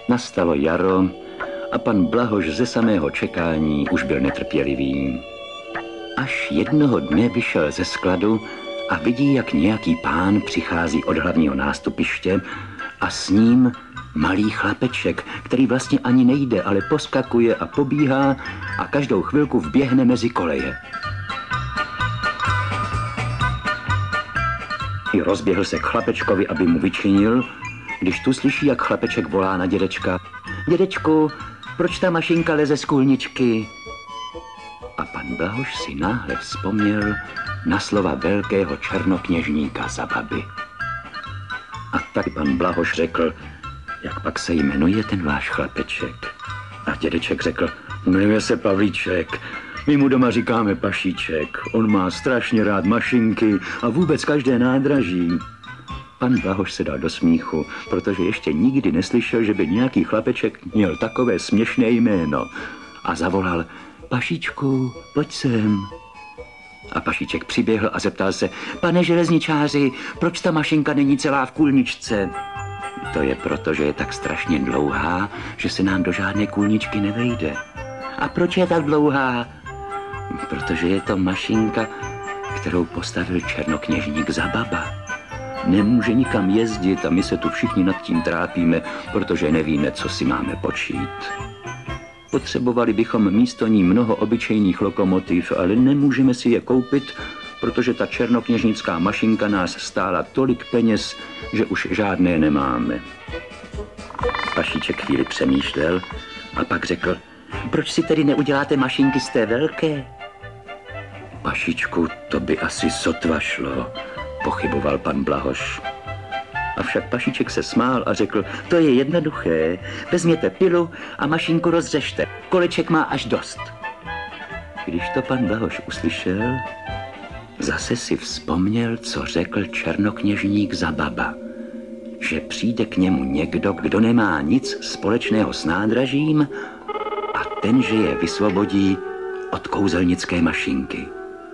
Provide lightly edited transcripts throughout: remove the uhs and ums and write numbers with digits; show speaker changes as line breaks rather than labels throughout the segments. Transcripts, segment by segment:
Nastalo jaro a pan Blahoš ze samého čekání už byl netrpělivý. Až jednoho dne vyšel ze skladu a vidí, jak nějaký pán přichází od hlavního nástupiště a s ním malý chlapeček, který vlastně ani nejde, ale poskakuje a pobíhá a každou chvilku vběhne mezi koleje. I rozběhl se k chlapečkovi, aby mu vyčinil, když tu slyší, jak chlapeček volá na dědečka. Dědečku, proč ta mašinka leze z kůlničky? A pan Blahoš si náhle vzpomněl na slova velkého černokněžníka za baby. A tak pan Blahoš řekl, jak pak se jmenuje ten váš chlapeček? A dědeček řekl, jmenuje se Pavlíček. My mu doma říkáme Pašíček. On má strašně rád mašinky a vůbec každé nádraží. Pan Blahoš se dal do smíchu, protože ještě nikdy neslyšel, že by nějaký chlapeček měl takové směšné jméno. A zavolal, Pašíčku, pojď sem. A Pašíček přiběhl a zeptal se, pane železničáři, proč ta mašinka není celá v kůlničce? To je proto, že je tak strašně dlouhá, že se nám do žádné kůlničky nevejde. A proč je tak dlouhá? Protože je to mašinka, kterou postavil černokněžník za baba. Nemůže nikam jezdit a my se tu všichni nad tím trápíme, protože nevíme, co si máme počít. Potřebovali bychom místo ní mnoho obyčejných lokomotiv, ale nemůžeme si je koupit, protože ta černokněžnická mašinka nás stála tolik peněz, že už žádné nemáme. Pašíček chvíli přemýšlel a pak řekl, proč si tedy neuděláte mašinky z té velké? Pašičku, to by asi sotva šlo, pochyboval pan Blahoš. Avšak Pašíček se smál a řekl, to je jednoduché, vezměte pilu a mašinku rozřešte, koleček má až dost. Když to pan Blahoš uslyšel, zase si vzpomněl, co řekl černokněžník za baba, že přijde k němu někdo, kdo nemá nic společného s nádražím a ten, že je vysvobodí od kouzelnické mašinky.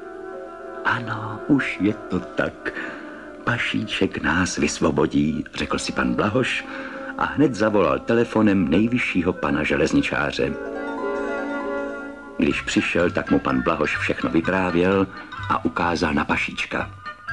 Ano, už je to tak. Pašíček nás vysvobodí, řekl si pan Blahoš a hned zavolal telefonem nejvyššího pana železničáře. Když přišel, tak mu pan Blahoš všechno vyprávěl a ukázal na Pašíčka.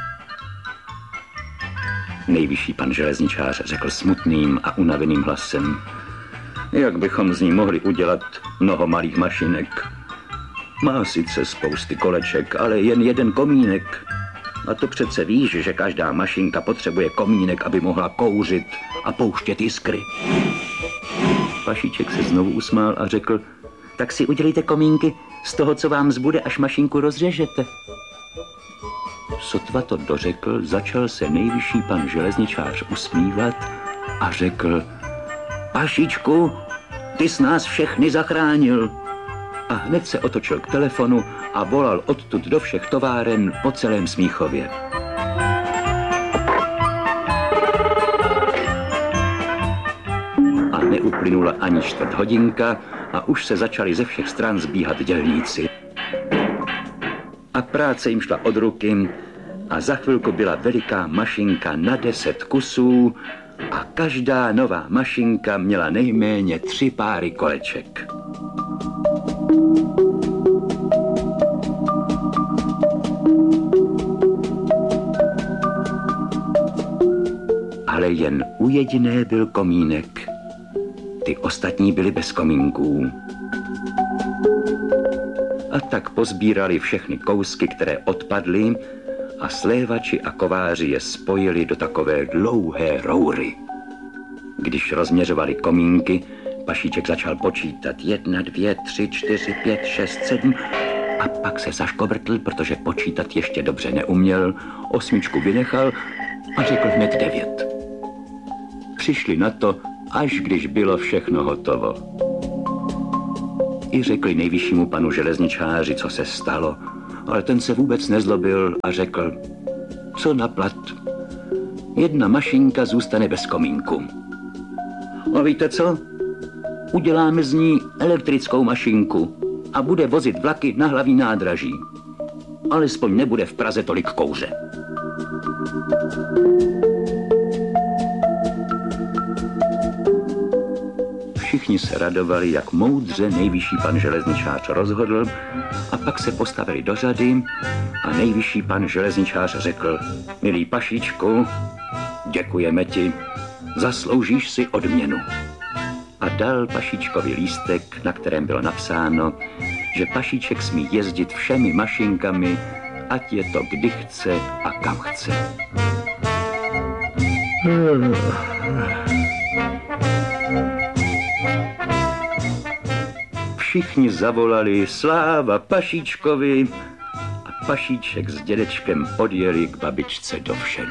Nejvyšší pan železničář řekl smutným a unaveným hlasem, jak bychom z ní mohli udělat mnoho malých mašinek. Má sice spousty koleček, ale jen jeden komínek. A to přece víš, že každá mašinka potřebuje komínek, aby mohla kouřit a pouštět jiskry. Pašíček se znovu usmál a řekl, tak si udělejte komínky z toho, co vám zbude, až mašinku rozřežete. Sotva to dořekl, začal se nejvyšší pan železničář usmívat a řekl, Pašíčku, ty jsi nás všechny zachránil. A hned se otočil k telefonu a volal odtud do všech továren po celém Smíchově. A neuplynula ani čtvrt hodinka a už se začali ze všech stran sbíhat dělníci. A práce jim šla od ruky a za chvilku byla veliká mašinka na 10 kusů a každá nová mašinka měla nejméně 3 páry koleček. Ale jen u jediné byl komínek. Ty ostatní byly bez komínků. A tak pozbírali všechny kousky, které odpadly a slévači a kováři je spojili do takové dlouhé roury. Když rozměřovali komínky, Pašíček začal počítat 1, 2, 3, 4, 5, 6, 7 a pak se zaškobrtl, protože počítat ještě dobře neuměl, 8 vynechal a řekl hned 9. Přišli na to, až když bylo všechno hotovo. I řekli nejvyššímu panu železničáři, co se stalo, ale ten se vůbec nezlobil a řekl, co na plat, jedna mašinka zůstane bez komínku. A víte co? Uděláme z ní elektrickou mašinku a bude vozit vlaky na hlavní nádraží. Alespoň nebude v Praze tolik kouře. Všichni se radovali, jak moudře nejvyšší pan železničář rozhodl, a pak se postavili do řady a nejvyšší pan železničář řekl: milý Pašíčku, děkujeme ti, zasloužíš si odměnu. A dal Pašíčkovi lístek, na kterém bylo napsáno, že Pašíček smí jezdit všemi mašinkami, ať je to kdy chce a kam chce. Všichni zavolali sláva Pašíčkovi a Pašíček s dědečkem odjeli k babičce do Všeru.